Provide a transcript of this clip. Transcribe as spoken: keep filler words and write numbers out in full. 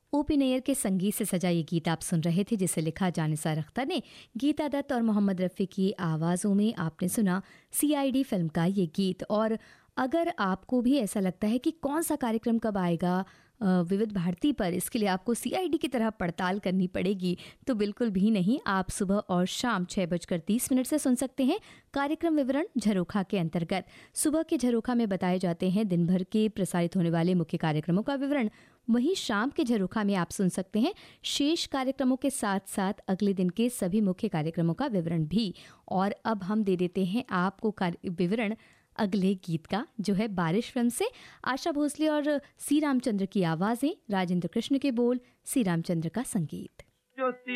OP Nayyar के संगीत से सजा ये गीत आप सुन रहे थे, जिसे लिखा जानिसार अख्तर ने। गीता दत्त और मोहम्मद रफ़ी की आवाज़ों में आपने सुना सीआईडी फिल्म का ये गीत। और अगर आपको भी ऐसा लगता है कि कौन सा कार्यक्रम कब आएगा विविध भारती पर, इसके लिए आपको सीआईडी की तरह पड़ताल करनी पड़ेगी, तो बिल्कुल भी नहीं। आप सुबह और शाम छः बजकर तीस मिनट से सुन सकते हैं कार्यक्रम विवरण झरोखा के अंतर्गत। सुबह के झरोखा में बताए जाते हैं दिन भर के प्रसारित होने वाले मुख्य कार्यक्रमों का विवरण। वहीं शाम के झरोखा में आप सुन सकते हैं शेष कार्यक्रमों के साथ साथ अगले दिन के सभी मुख्य कार्यक्रमों का विवरण भी। और अब हम दे देते हैं आपको विवरण अगले गीत का, जो है बारिश फिल्म से। आशा भोसले और सी रामचंद्र की आवाज़ें, राजेंद्र कृष्ण के बोल, सी रामचंद्र का संगीत।